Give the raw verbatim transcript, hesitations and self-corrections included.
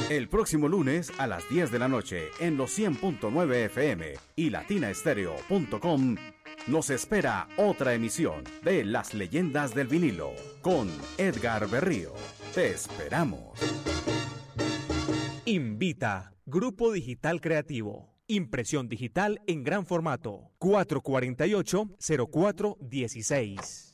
El próximo lunes a las diez de la noche en los cien punto nueve F M y latina estéreo punto com nos espera otra emisión de Las Leyendas del Vinilo con Edgar Berrío. Te esperamos. Invita Grupo Digital Creativo. Impresión digital en gran formato. cuatro cuatro ocho, cero cuatro uno seis.